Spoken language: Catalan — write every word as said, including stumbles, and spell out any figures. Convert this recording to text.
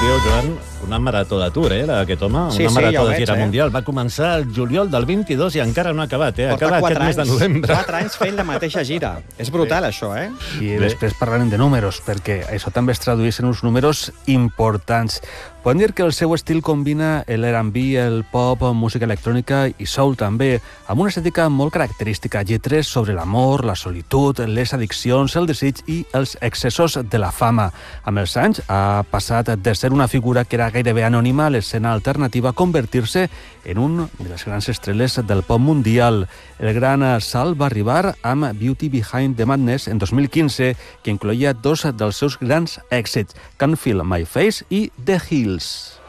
descobriu, Joan, una marató d'atur, eh, aquest home, Sí, una sí, marató ja ho de veig, gira eh? mundial. Va començar el juliol del vint-i-dos i encara no ha acabat, eh? Porta Acaba quatre aquest mes de anys, novembre. quatre anys fent la mateixa gira. És brutal, això, eh? I Bé. després parlarem de números, perquè això també es tradueix en uns números importants. Podem dir que el seu estil combina l'R and B, el pop, música electrònica i soul també, amb una estètica molt característica, lletres sobre l'amor, la solitud, les addiccions, el desig i els excessos de la fama. Amb els anys ha passat de ser una figura que era gairebé anònima a l'escena alternativa a convertir-se en un de les grans estrelles del pop mundial. El gran salt va arribar amb Beauty Behind the Madness en dos mil quinze, que incloïa dos dels seus grans èxits, Can't Feel My Face i The Hills.